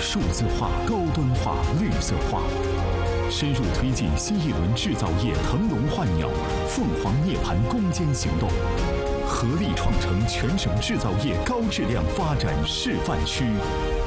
数字化、高端化、绿色化，深入推进新一轮制造业腾笼换鸟、凤凰涅槃攻坚行动，合力创成全省制造业高质量发展示范区。